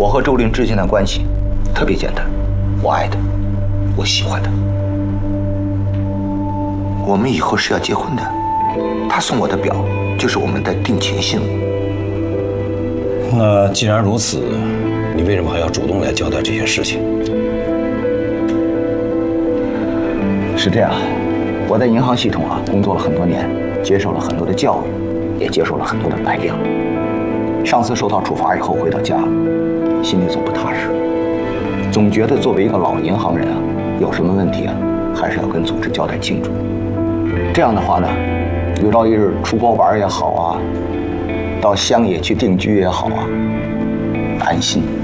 我和周玲之间的关系特别简单，我爱她，我喜欢她。我们以后是要结婚的，他送我的表就是我们的定情信物。 那既然如此，你为什么还要主动来交代这些事情？ 是这样，我在银行系统工作了很多年，接受了很多的教育，也接受了很多的白养。上次受到处罚以后回到家，心里总不踏实，总觉得作为一个老银行人有什么问题还是要跟组织交代清楚。这样的话呢，有朝一日出国玩也好到乡野去定居也好安心。